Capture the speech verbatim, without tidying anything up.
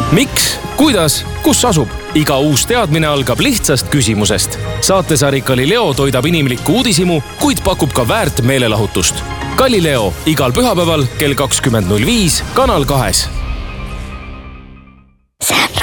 Miks, kuidas, kus asub? Iga uus teadmine algab lihtsast küsimusest. Saatesari Galileo toidab inimlikku uudishimu, kuid pakub ka väärt meelelahutust. Galileo igal pühapäeval kell kakskümmend null viis Kanal kahes.